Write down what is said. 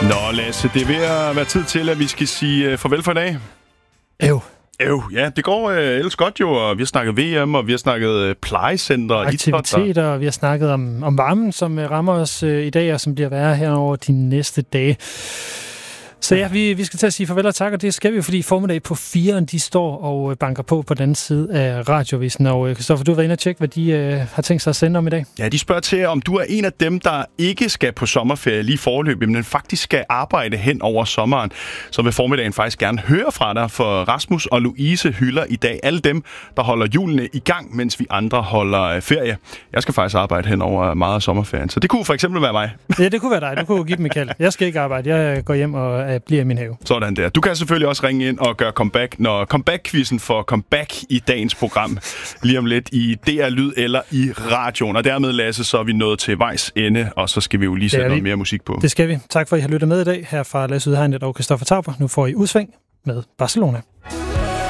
Nå Lasse, det er ved at være tid til, at vi skal sige farvel for i dag. Ja, det går ellers godt jo, og vi har snakket VM, og vi har snakket plejecenter og aktiviteter, og vi har snakket om varmen, som rammer os i dag, og som bliver værre her over de næste dage. Så ja, vi skal til at sige farvel og tak, og det skal vi jo, fordi formiddag på 4'eren, de står og banker på den anden side af radiovisen. Og Kristoffer, du har været inde og tjekke, hvad de har tænkt sig at sende om i dag. Ja, de spørger til, om du er en af dem, der ikke skal på sommerferie lige forløbig, men faktisk skal arbejde hen over sommeren. Så vil formiddagen faktisk gerne høre fra dig, for Rasmus og Louise hylder i dag alle dem, der holder julene i gang, mens vi andre holder ferie. Jeg skal faktisk arbejde hen over meget af sommerferien, så det kunne for eksempel være mig. Ja, det kunne være dig. Du kunne give dem et kald. Jeg skal ikke arbejde. Jeg går hjem og bliver i min have. Sådan der. Du kan selvfølgelig også ringe ind og gøre comeback, når comeback-quizzen får comeback i dagens program. Lige om lidt i DR Lyd eller i radioen. Og dermed, Lasse, så er vi nået til vejs ende, og så skal vi jo lige sætte noget mere musik på. Det skal vi. Tak for, at I har lyttet med i dag. Her fra Lasse Udhegnet og Kristoffer Tauber. Nu får I udsving med Barcelona.